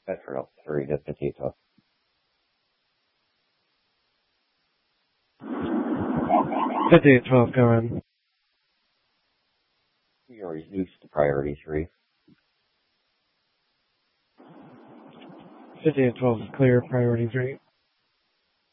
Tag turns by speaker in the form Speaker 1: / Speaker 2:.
Speaker 1: Bedford up 3 to 58-12.
Speaker 2: 58-12, go in.
Speaker 1: We already reduced the priority 3.
Speaker 2: 58-12 is clear, priority 3.